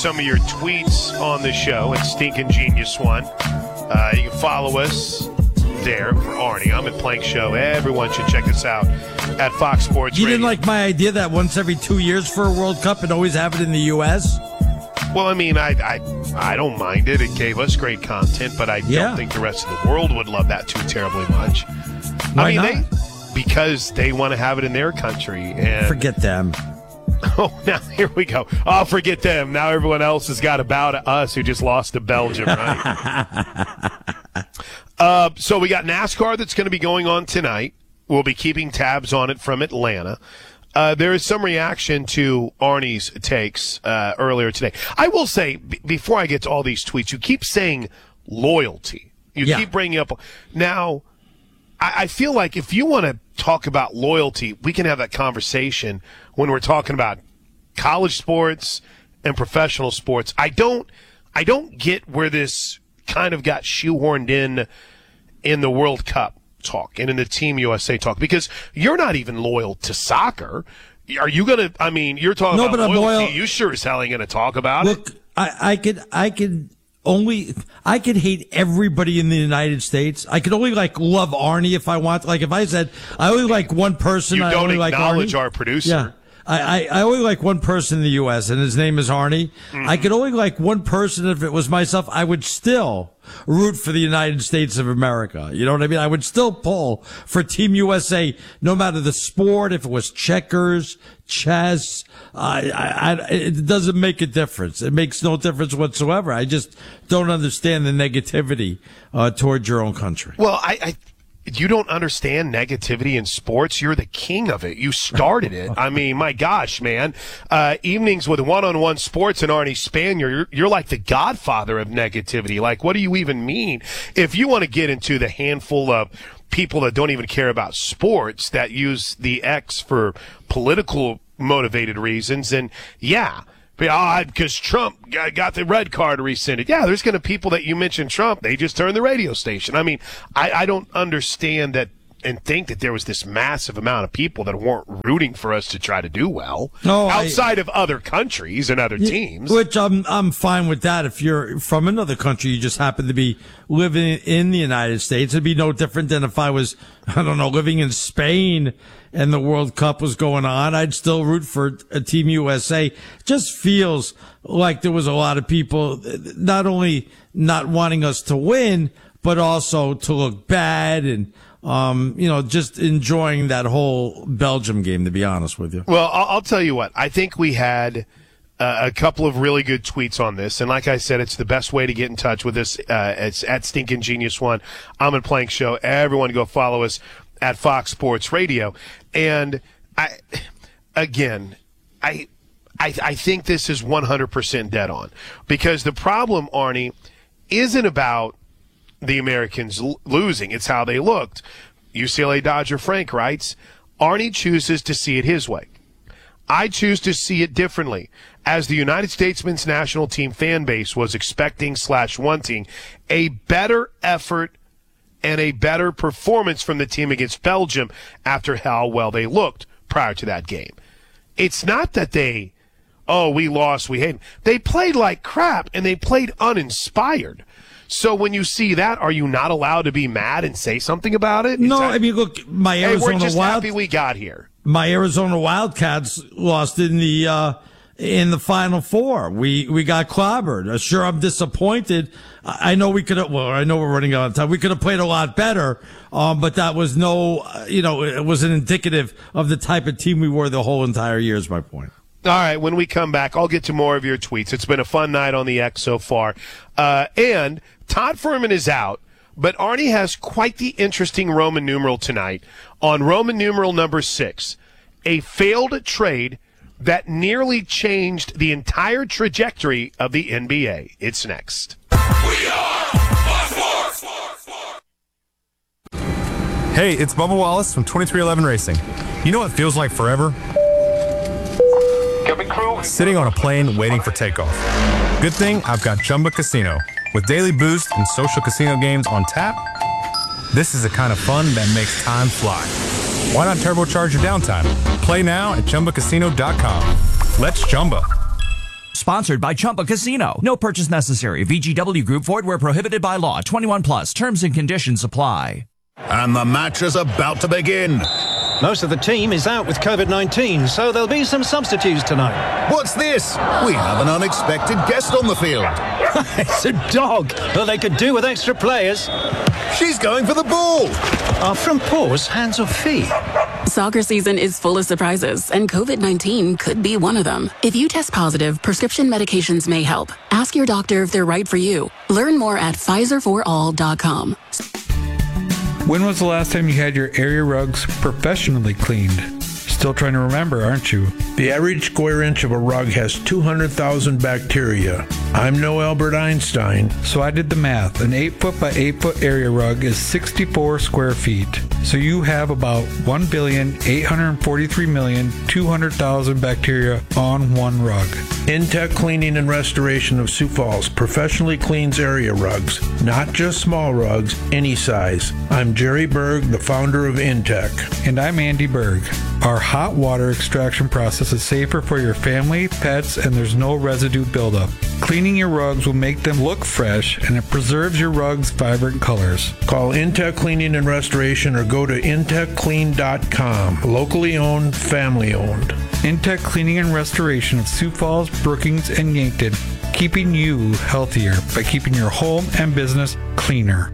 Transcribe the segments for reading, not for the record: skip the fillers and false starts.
Some of your tweets on the show at Stinkin' Genius One. You can follow us there for Arnie. I'm at Plank Show. Everyone should check us out at Fox Sports You Radio. didn't like my idea that once every 2 years for a World Cup and always have it in the U.S.? Well, I mean, I don't mind it. It gave us great content, but I don't think the rest of the world would love that too terribly much. Why not? Because they want to have it in their country. And forget them. Oh, now here we go. Oh, forget them. Now everyone else has got to bow to us who just lost to Belgium, right? So we got NASCAR that's going to be going on tonight. We'll be keeping tabs on it from Atlanta. There is some reaction to Arnie's takes earlier today. I will say, before I get to all these tweets, you keep saying loyalty. You keep bringing up. Now, I feel like if you want to talk about loyalty, we can have that conversation when we're talking about college sports and professional sports. I don't get where this kind of got shoehorned in the World Cup talk and in the Team USA talk, because you're not even loyal to soccer. Are you going to, I mean, you're talking about loyalty. You sure as hell ain't going to talk about it. Look, I could hate everybody in the United States. I could only love Arnie if I want. Like if I said I only like one person, you I don't only acknowledge like Arnie. our producer. Yeah. I only like one person in the U.S., and his name is Arnie. Mm-hmm. I could only like one person if it was myself. I would still root for the United States of America. You know what I mean? I would still pull for Team USA, no matter the sport, if it was checkers, chess. It doesn't make a difference. It makes no difference whatsoever. I just don't understand the negativity towards your own country. Well, you don't understand negativity in sports. You're the king of it. You started it. I mean, my gosh, man. Evenings with one-on-one sports and Arnie Spanier, you're like the godfather of negativity. Like, what do you even mean? If you want to get into the handful of people that don't even care about sports, that use the X for political motivated reasons, and because Trump got the red card rescinded. Yeah, there's going to people that you mentioned Trump. They just turned the radio station. I mean, I don't understand that and think that there was this massive amount of people that weren't rooting for us to try to do well outside of other countries and other teams. Which I'm fine with that. If you're from another country, you just happen to be living in the United States. It'd be no different than if I was, living in Spain and the World Cup was going on. I'd still root for Team USA. It just feels like there was a lot of people not only not wanting us to win, but also to look bad and, just enjoying that whole Belgium game, to be honest with you. Well, I'll tell you what. I think we had a couple of really good tweets on this. And like I said, it's the best way to get in touch with us. It's at Stinkin' Genius One. I'm at Plank Show. Everyone go follow us at Fox Sports Radio. And I think this is 100% dead on, because the problem, Arnie, isn't about the Americans losing. It's how they looked. UCLA Dodger Frank writes, Arnie chooses to see it his way. I choose to see it differently, as the United States men's national team fan base was expecting/wanting a better effort and a better performance from the team against Belgium after how well they looked prior to that game. It's not that we lost, we hate them. They played like crap, and they played uninspired. So when you see that, are you not allowed to be mad and say something about it? No, look, we're just happy we got here. My Arizona Wildcats lost in the Final Four. We got clobbered. Sure, I'm disappointed. I know we could have. Well, I know we're running out of time. We could have played a lot better. But that was it wasn't indicative of the type of team we were the whole entire year. Is my point. All right, when we come back, I'll get to more of your tweets. It's been a fun night on the X so far. And Todd Furman is out, but Arnie has quite the interesting Roman numeral tonight on Roman numeral number 6, a failed trade that nearly changed the entire trajectory of the NBA. It's next. We are Fox Sports. Hey, it's Bubba Wallace from 2311 Racing. You know what feels like forever? Sitting on a plane waiting for takeoff. Good thing I've got Chumba Casino. With daily boost and social casino games on tap, this is the kind of fun that makes time fly. Why not turbocharge your downtime? Play now at ChumbaCasino.com. Let's Chumba. Sponsored by Chumba Casino. No purchase necessary. VGW Group. Void where prohibited by law. 21 plus. Terms and conditions apply. And the match is about to begin. Most of the team is out with COVID-19, so there'll be some substitutes tonight. What's this? We have an unexpected guest on the field. It's a dog. Well, they could do with extra players. She's going for the ball. Are from paws, hands or feet? Soccer season is full of surprises, and COVID-19 could be one of them. If you test positive, prescription medications may help. Ask your doctor if they're right for you. Learn more at PfizerForAll.com. When was the last time you had your area rugs professionally cleaned? Still trying to remember, aren't you? The average square inch of a rug has 200,000 bacteria. I'm no Albert Einstein. So I did the math. An 8-foot by 8-foot area rug is 64 square feet. So you have about 1,843,200,000 bacteria on one rug. Intech Cleaning and Restoration of Sioux Falls professionally cleans area rugs, not just small rugs, any size. I'm Jerry Berg, the founder of Intech. And I'm Andy Berg. Our hot water extraction process is safer for your family, pets, and there's no residue buildup. Cleaning your rugs will make them look fresh, and it preserves your rug's vibrant colors. Call Intech Cleaning and Restoration or go to intechclean.com. Locally owned, family owned. Intech Cleaning and Restoration of Sioux Falls, Brookings, and Yankton, keeping you healthier by keeping your home and business cleaner.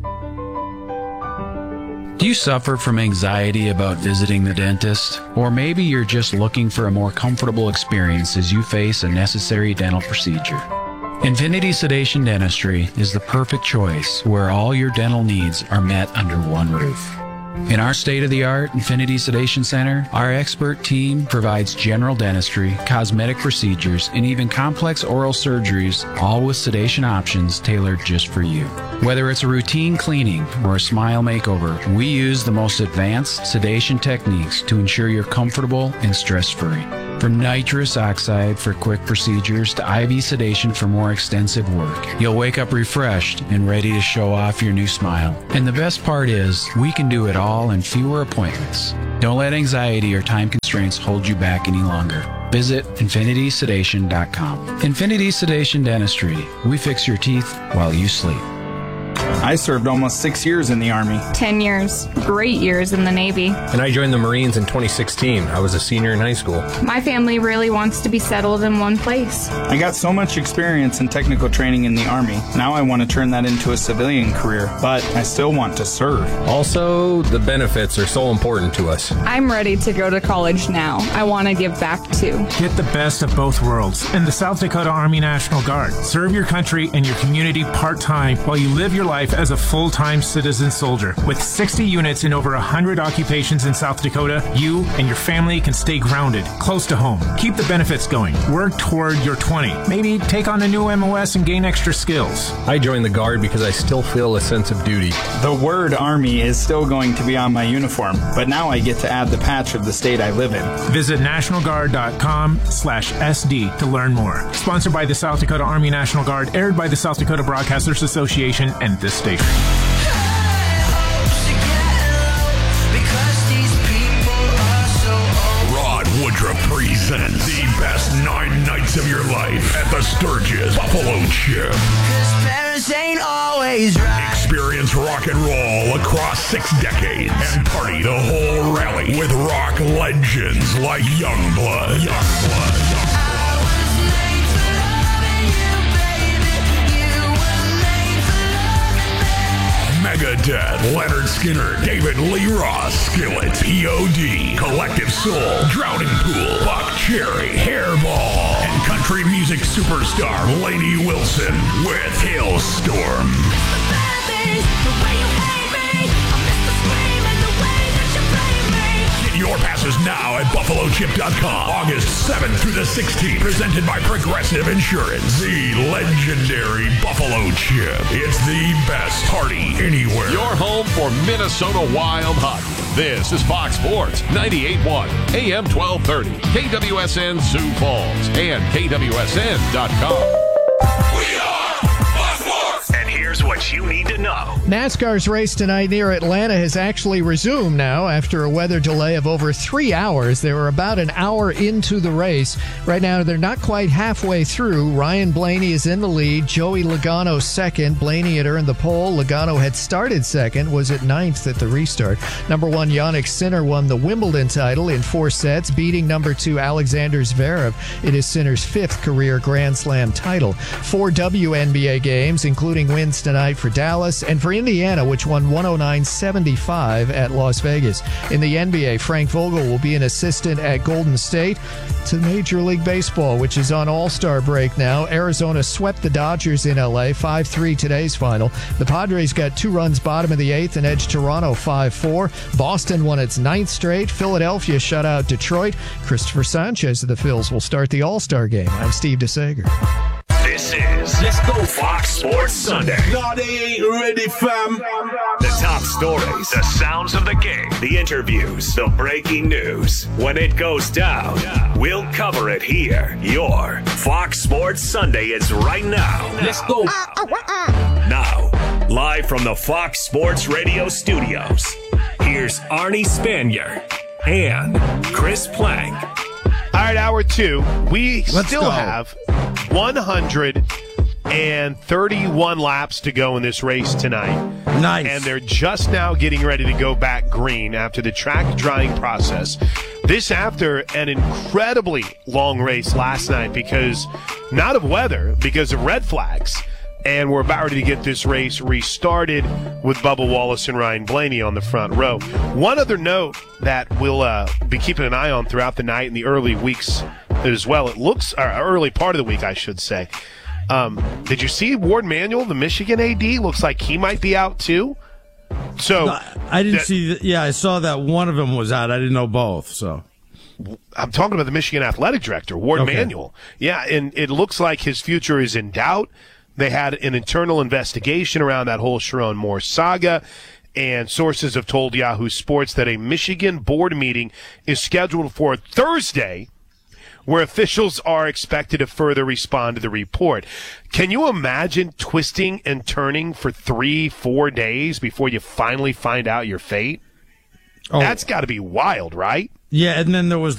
Do you suffer from anxiety about visiting the dentist? Or maybe you're just looking for a more comfortable experience as you face a necessary dental procedure. Infinity Sedation Dentistry is the perfect choice where all your dental needs are met under one roof. In our state-of-the-art Infinity Sedation Center, our expert team provides general dentistry, cosmetic procedures, and even complex oral surgeries, all with sedation options tailored just for you. Whether it's a routine cleaning or a smile makeover, we use the most advanced sedation techniques to ensure you're comfortable and stress-free. From nitrous oxide for quick procedures to IV sedation for more extensive work, you'll wake up refreshed and ready to show off your new smile. And the best part is, we can do it all in fewer appointments. Don't let anxiety or time constraints hold you back any longer. Visit infinitysedation.com. Infinity Sedation Dentistry. We fix your teeth while you sleep. I served almost 6 years in the Army. 10 years. Great years in the Navy. And I joined the Marines in 2016. I was a senior in high school. My family really wants to be settled in one place. I got so much experience and technical training in the Army. Now I want to turn that into a civilian career, but I still want to serve. Also, the benefits are so important to us. I'm ready to go to college now. I want to give back too. Get the best of both worlds in the South Dakota Army National Guard. Serve your country and your community part-time while you live your life as a full-time citizen soldier. With 60 units in over 100 occupations in South Dakota, you and your family can stay grounded, close to home. Keep the benefits going. Work toward your 20. Maybe take on a new MOS and gain extra skills. I joined the Guard because I still feel a sense of duty. The word Army is still going to be on my uniform, but now I get to add the patch of the state I live in. Visit nationalguard.com/SD to learn more. Sponsored by the South Dakota Army National Guard, aired by the South Dakota Broadcasters Association and this station. Rod Woodruff presents the best 9 nights of your life at the Sturgis Buffalo Chip. Experience rock and roll across 6 decades and party the whole rally with rock legends like Youngblood. Megadeth, Leonard Skinner, David Lee Roth, Skillet, P.O.D., Collective Soul, Drowning Pool, Buck Cherry, Hairball, and country music superstar Lainey Wilson with Hailstorm. Get your passes now at BuffaloChip.com. August 7th through the 16th. Presented by Progressive Insurance. The legendary Buffalo Chip. It's the best party anywhere. Your home for Minnesota Wild hockey. This is Fox Sports 98.1 AM 1230. KWSN Sioux Falls and KWSN.com. We are Fox Sports. And here Here's what you need to know. NASCAR's race tonight near Atlanta has actually resumed now after a weather delay of over 3 hours. They were about an hour into the race. Right now, they're not quite halfway through. Ryan Blaney is in the lead. Joey Logano second. Blaney had earned the pole. Logano had started second, was at 9th at the restart. Number 1, Yannick Sinner won the Wimbledon title in 4 sets, beating number 2, Alexander Zverev. It is Sinner's 5th career Grand Slam title. 4 WNBA games, including wins tonight for Dallas and for Indiana, which won 109-75 at Las Vegas. In the NBA, Frank Vogel will be an assistant at Golden State. To Major League Baseball, which is on All-Star break now. Arizona swept the Dodgers in L.A. 5-3 today's final. The Padres got 2 runs bottom of the 8th and edged Toronto 5-4. Boston won its 9th straight. Philadelphia shut out Detroit. Christopher Sanchez of the Phils will start the All-Star game. I'm Steve DeSager. This is Let's Go Fox Sports Sunday. No, they ain't ready, fam. The top stories, the sounds of the game, the interviews, the breaking news. When it goes down, we'll cover it here. Your Fox Sports Sunday is right now. Let's go. Now, live from the Fox Sports Radio studios, here's Arnie Spanier and Chris Plank. All right, hour 2. We still have 131 laps to go in this race tonight. Nice. And they're just now getting ready to go back green after the track drying process. This after an incredibly long race last night because not of weather, because of red flags. And we're about ready to get this race restarted with Bubba Wallace and Ryan Blaney on the front row. One other note that we'll be keeping an eye on throughout the night and the early weeks as well. It looks, or early part of the week, I should say. Did you see Ward Manuel, the Michigan AD? Looks like he might be out too. So no, I didn't see. Yeah, I saw that one of them was out. I didn't know both. So I'm talking about the Michigan athletic director, Ward Manuel. Yeah, and it looks like his future is in doubt. They had an internal investigation around that whole Sharon Moore saga, and sources have told Yahoo Sports that a Michigan board meeting is scheduled for Thursday, where officials are expected to further respond to the report. Can you imagine twisting and turning for 3-4 days before you finally find out your fate? Oh. That's got to be wild, right? Yeah, and then there was